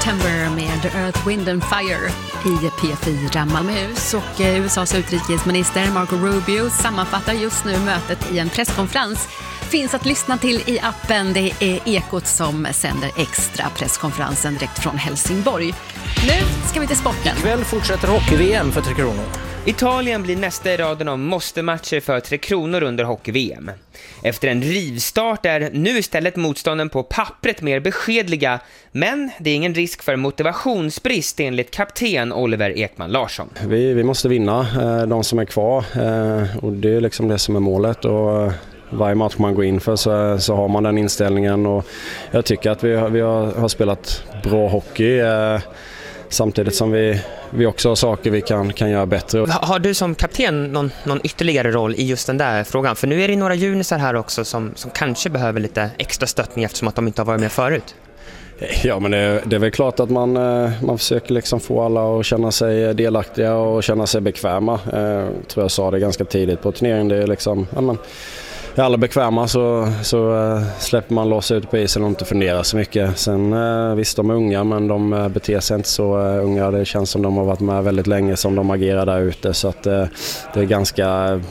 September med Earth, Wind and Fire i P4 Malmöhus, och USAs utrikesminister Marco Rubio sammanfattar just nu mötet i en presskonferens. Finns att lyssna till i appen. Det är Ekot som sänder extra presskonferensen direkt från Helsingborg. Nu ska vi till sporten. Ikväll fortsätter hockey-VM för Tre Kronor. Italien blir nästa i raden av måste-matcher för Tre Kronor under hockey-VM. Efter en rivstart är nu istället motstånden på pappret mer beskedliga, men det är ingen risk för motivationsbrist enligt kapten Oliver Ekman Larsson. Vi måste vinna de som är kvar, och det är liksom det som är målet, och varje match man går in för så har man den inställningen, och jag tycker att vi har spelat bra hockey, samtidigt som vi också har saker vi kan göra bättre. Har du som kapten någon ytterligare roll i just den där frågan? För nu är det några junisar här också som kanske behöver lite extra stöttning eftersom att de inte har varit med förut. Ja, men det är väl klart att man försöker liksom få alla att känna sig delaktiga och känna sig bekväma. Tror jag sa det ganska tidigt på turneringen. Det är liksom, är alla bekväma så släpper man loss ut på isen och inte funderar så mycket. Sen visst, de är unga, men de beter sig inte så unga. Det känns som de har varit med väldigt länge som de agerar där ute. Så att det är ganska